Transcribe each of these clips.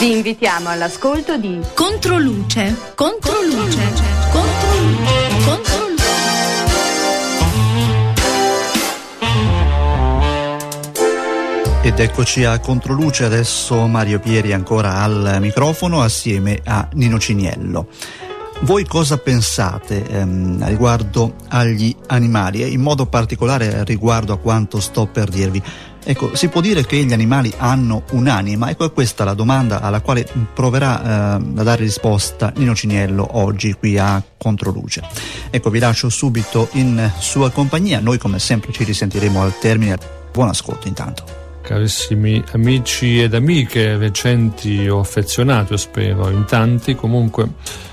Vi invitiamo all'ascolto di Controluce, Controluce, Controluce, Controluce. Ed eccoci a Controluce, adesso Mario Pieri ancora al microfono assieme a Nino Ciniello. Voi cosa pensate riguardo agli animali e in modo particolare riguardo a quanto sto per dirvi? Ecco, si può dire che gli animali hanno un'anima? Ecco, è questa la domanda alla quale proverà a dare risposta Nino Ciniello oggi qui a Controluce. Ecco, vi lascio subito in sua compagnia, noi come sempre ci risentiremo al termine. Buon ascolto intanto. Carissimi amici ed amiche, recenti o affezionati, spero in tanti, comunque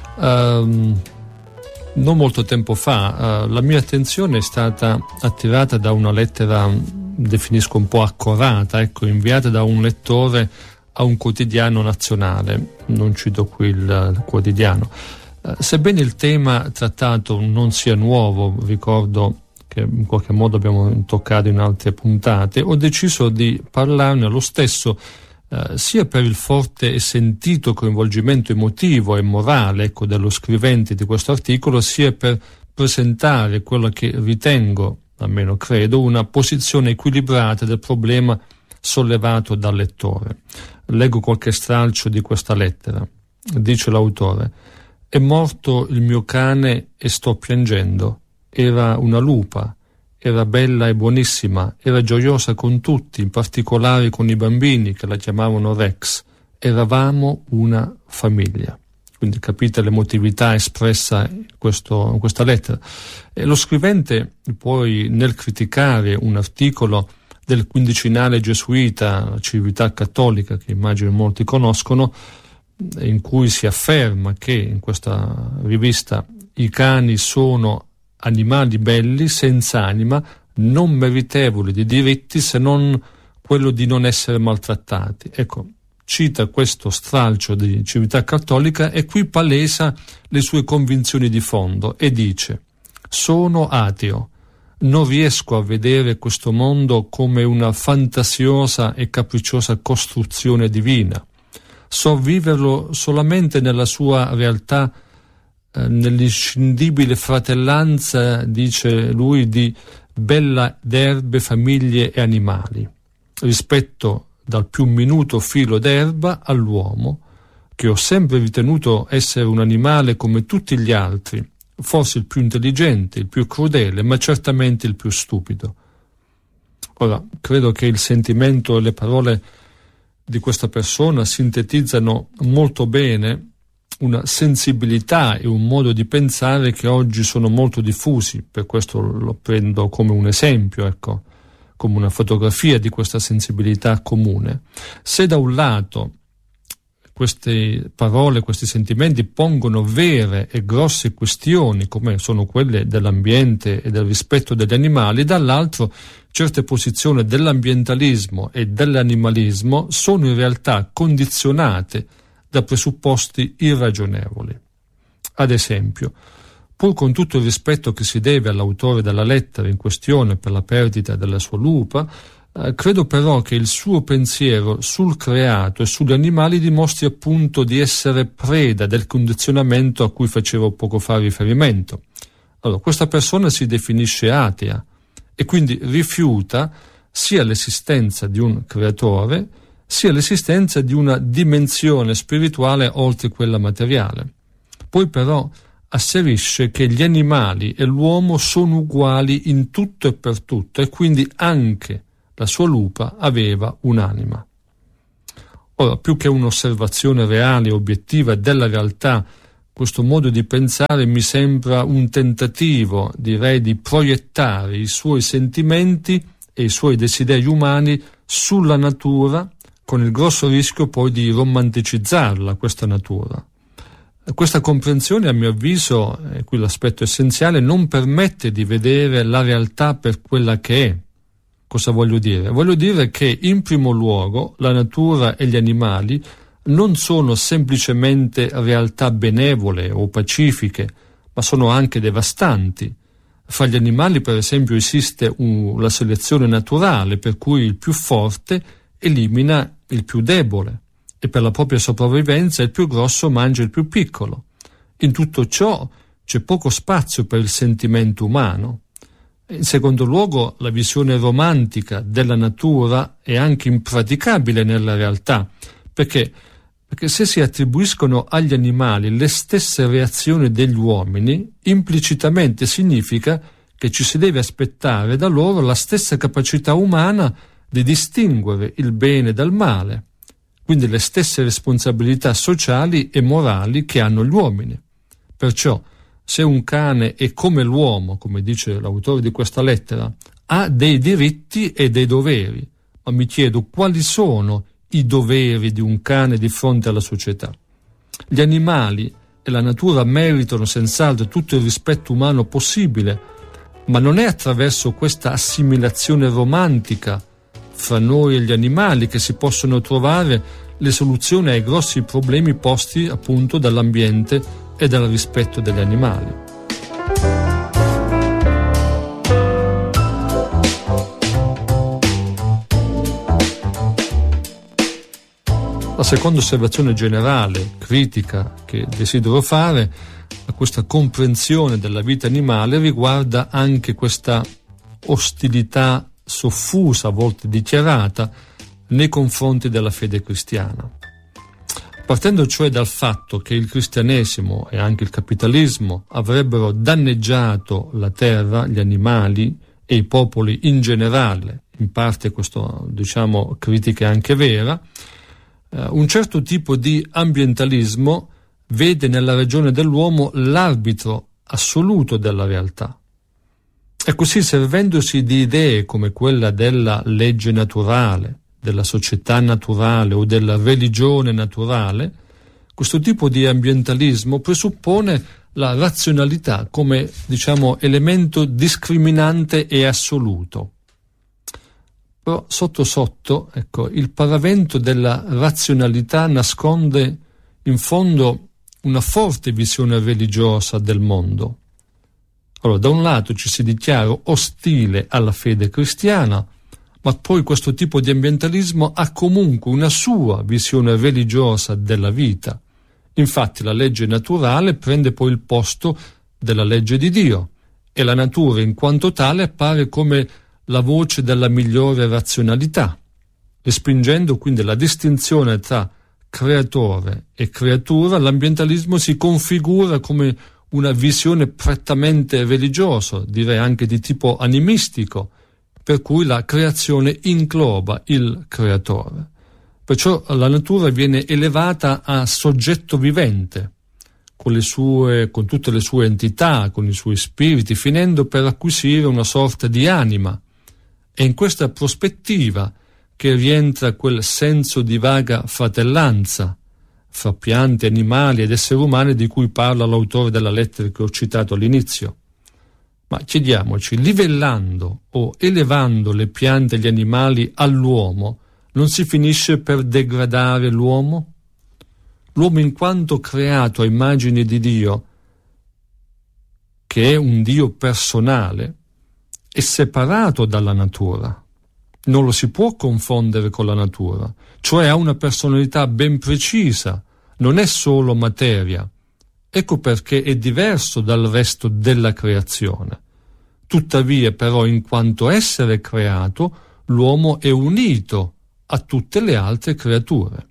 non molto tempo fa la mia attenzione è stata attirata da una lettera, definisco un po' accorata, ecco, inviata da un lettore a un quotidiano nazionale, non cito qui il quotidiano. Sebbene il tema trattato non sia nuovo, ricordo che in qualche modo abbiamo toccato in altre puntate, ho deciso di parlarne lo stesso sia per il forte e sentito coinvolgimento emotivo e morale, ecco, dello scrivente di questo articolo, sia per presentare quello che ritengo, almeno credo, una posizione equilibrata del problema sollevato dal lettore. Leggo qualche stralcio di questa lettera. Dice l'autore: «È morto il mio cane e sto piangendo. Era una lupa, era bella e buonissima, era gioiosa con tutti, in particolare con i bambini che la chiamavano Rex. Eravamo una famiglia». Quindi capite l'emotività espressa in questa lettera. E lo scrivente poi, nel criticare un articolo del quindicinale gesuita, la Civiltà Cattolica, che immagino molti conoscono, in cui si afferma che in questa rivista i cani sono animali belli, senza anima, non meritevoli di diritti se non quello di non essere maltrattati. Ecco, cita questo stralcio di Civiltà Cattolica e qui palesa le sue convinzioni di fondo e dice: «Sono ateo, non riesco a vedere questo mondo come una fantasiosa e capricciosa costruzione divina. So viverlo solamente nella sua realtà, nell'inscindibile fratellanza», dice lui, «di bella d'erbe, famiglie e animali, rispetto dal più minuto filo d'erba all'uomo, che ho sempre ritenuto essere un animale come tutti gli altri, forse il più intelligente, il più crudele, ma certamente il più stupido». Ora, credo che il sentimento e le parole di questa persona sintetizzano molto bene una sensibilità e un modo di pensare che oggi sono molto diffusi, per questo lo prendo come un esempio, ecco, come una fotografia di questa sensibilità comune. Se da un lato queste parole, questi sentimenti pongono vere e grosse questioni, come sono quelle dell'ambiente e del rispetto degli animali, dall'altro certe posizioni dell'ambientalismo e dell'animalismo sono in realtà condizionate da presupposti irragionevoli. Ad esempio, pur con tutto il rispetto che si deve all'autore della lettera in questione per la perdita della sua lupa, credo però che il suo pensiero sul creato e sugli animali dimostri appunto di essere preda del condizionamento a cui facevo poco fa riferimento. Allora, questa persona si definisce atea e quindi rifiuta sia l'esistenza di un creatore sia l'esistenza di una dimensione spirituale oltre quella materiale. Poi però asserisce che gli animali e l'uomo sono uguali in tutto e per tutto e quindi anche la sua lupa aveva un'anima. Ora, più che un'osservazione reale e obiettiva della realtà, questo modo di pensare mi sembra un tentativo, direi, di proiettare i suoi sentimenti e i suoi desideri umani sulla natura, con il grosso rischio poi di romanticizzarla, questa natura. Questa comprensione, a mio avviso, e qui l'aspetto essenziale, non permette di vedere la realtà per quella che è. Cosa voglio dire? Voglio dire che, in primo luogo, la natura e gli animali non sono semplicemente realtà benevole o pacifiche, ma sono anche devastanti. Fra gli animali, per esempio, esiste la selezione naturale, per cui il più forte elimina il più debole. e per la propria sopravvivenza il più grosso mangia il più piccolo. In tutto ciò c'è poco spazio per il sentimento umano. In secondo luogo, la visione romantica della natura è anche impraticabile nella realtà, perché se si attribuiscono agli animali le stesse reazioni degli uomini, implicitamente significa che ci si deve aspettare da loro la stessa capacità umana di distinguere il bene dal male, quindi le stesse responsabilità sociali e morali che hanno gli uomini. Perciò, se un cane è come l'uomo, come dice l'autore di questa lettera, ha dei diritti e dei doveri, ma mi chiedo quali sono i doveri di un cane di fronte alla società. Gli animali e la natura meritano senz'altro tutto il rispetto umano possibile, ma non è attraverso questa assimilazione romantica fra noi e gli animali che si possono trovare le soluzioni ai grossi problemi posti appunto dall'ambiente e dal rispetto degli animali. La seconda osservazione generale, critica, che desidero fare a questa comprensione della vita animale riguarda anche questa ostilità soffusa, a volte dichiarata, nei confronti della fede cristiana. Partendo cioè dal fatto che il cristianesimo e anche il capitalismo avrebbero danneggiato la terra, gli animali e i popoli in generale, in parte questa, critica è anche vera, un certo tipo di ambientalismo vede nella ragione dell'uomo l'arbitro assoluto della realtà. E così, servendosi di idee come quella della legge naturale, della società naturale o della religione naturale, questo tipo di ambientalismo presuppone la razionalità come, elemento discriminante e assoluto. Però sotto, il paravento della razionalità nasconde in fondo una forte visione religiosa del mondo. Allora, da un lato ci si dichiara ostile alla fede cristiana, ma poi questo tipo di ambientalismo ha comunque una sua visione religiosa della vita. Infatti la legge naturale prende poi il posto della legge di Dio e la natura in quanto tale appare come la voce della migliore razionalità, respingendo quindi la distinzione tra creatore e creatura. L'ambientalismo si configura come una visione prettamente religiosa, direi anche di tipo animistico, per cui la creazione ingloba il creatore. Perciò la natura viene elevata a soggetto vivente, con tutte le sue entità, con i suoi spiriti, finendo per acquisire una sorta di anima. È in questa prospettiva che rientra quel senso di vaga fratellanza fra piante, animali ed esseri umani di cui parla l'autore della lettera che ho citato all'inizio. Ma chiediamoci, livellando o elevando le piante e gli animali all'uomo, non si finisce per degradare l'uomo? L'uomo, in quanto creato a immagine di Dio, che è un Dio personale, è separato dalla natura. Non lo si può confondere con la natura, cioè ha una personalità ben precisa, non è solo materia. Ecco perché è diverso dal resto della creazione. Tuttavia, però, in quanto essere creato, l'uomo è unito a tutte le altre creature.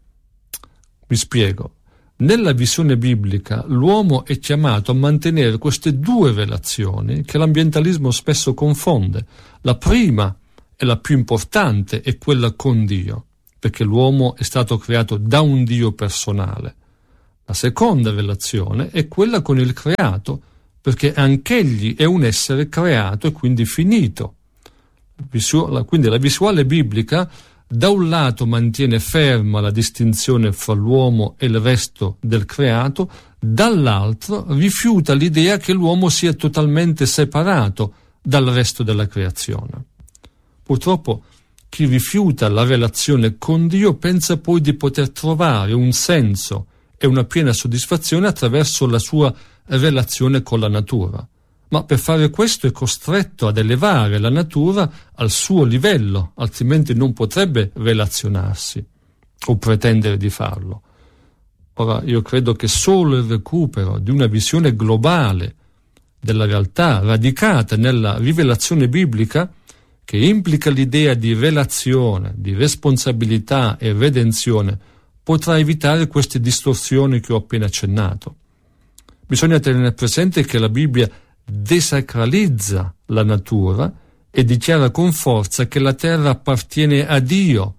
Vi spiego. Nella visione biblica, l'uomo è chiamato a mantenere queste due relazioni che l'ambientalismo spesso confonde. La prima e la più importante è quella con Dio, perché l'uomo è stato creato da un Dio personale. La seconda relazione è quella con il creato, perché anch'egli è un essere creato e quindi finito. Quindi la visuale biblica da un lato mantiene ferma la distinzione fra l'uomo e il resto del creato, dall'altro rifiuta l'idea che l'uomo sia totalmente separato dal resto della creazione. Purtroppo chi rifiuta la relazione con Dio pensa poi di poter trovare un senso e una piena soddisfazione attraverso la sua relazione con la natura. Ma per fare questo è costretto ad elevare la natura al suo livello, altrimenti non potrebbe relazionarsi. o pretendere di farlo. Ora, io credo che solo il recupero di una visione globale della realtà, radicata nella rivelazione biblica, che implica l'idea di relazione, di responsabilità e redenzione, potrà evitare queste distorsioni che ho appena accennato. Bisogna tenere presente che la Bibbia desacralizza la natura e dichiara con forza che la terra appartiene a Dio.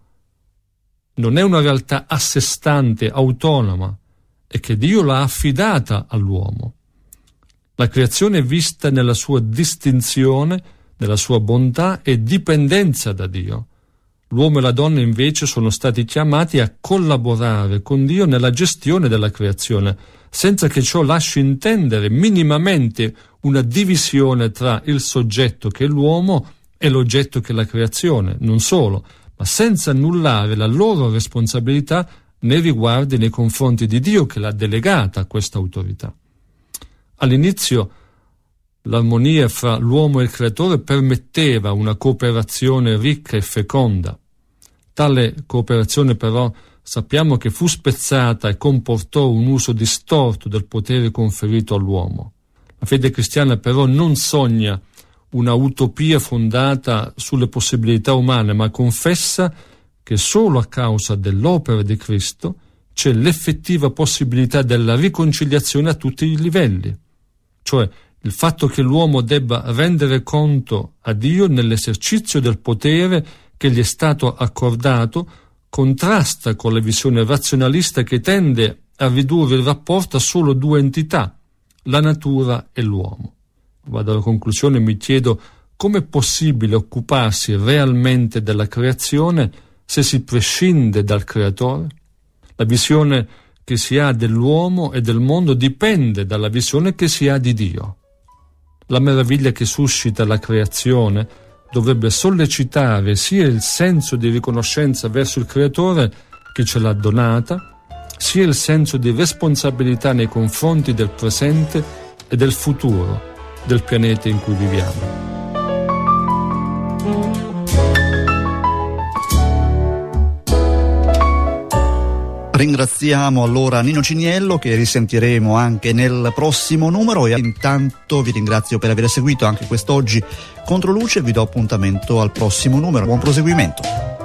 Non è una realtà a sé stante, autonoma, e che Dio l'ha affidata all'uomo. La creazione è vista nella sua distinzione, nella sua bontà e dipendenza da Dio. L'uomo e la donna invece sono stati chiamati a collaborare con Dio nella gestione della creazione, senza che ciò lasci intendere minimamente una divisione tra il soggetto che è l'uomo e l'oggetto che è la creazione, non solo, ma senza annullare la loro responsabilità nei riguardi nei confronti di Dio che l'ha delegata a questa autorità. All'inizio l'armonia fra l'uomo e il creatore permetteva una cooperazione ricca e feconda. Tale cooperazione però sappiamo che fu spezzata e comportò un uso distorto del potere conferito all'uomo. La fede cristiana però non sogna una utopia fondata sulle possibilità umane, ma confessa che solo a causa dell'opera di Cristo c'è l'effettiva possibilità della riconciliazione a tutti i livelli, cioè il fatto che l'uomo debba rendere conto a Dio nell'esercizio del potere che gli è stato accordato contrasta con la visione razionalista che tende a ridurre il rapporto a solo due entità, la natura e l'uomo. Vado alla conclusione e mi chiedo come è possibile occuparsi realmente della creazione se si prescinde dal creatore? La visione che si ha dell'uomo e del mondo dipende dalla visione che si ha di Dio. La meraviglia che suscita la creazione dovrebbe sollecitare sia il senso di riconoscenza verso il creatore che ce l'ha donata, sia il senso di responsabilità nei confronti del presente e del futuro del pianeta in cui viviamo. Ringraziamo allora Nino Ciniello, che risentiremo anche nel prossimo numero, e intanto vi ringrazio per aver seguito anche quest'oggi Controluce e vi do appuntamento al prossimo numero. Buon proseguimento.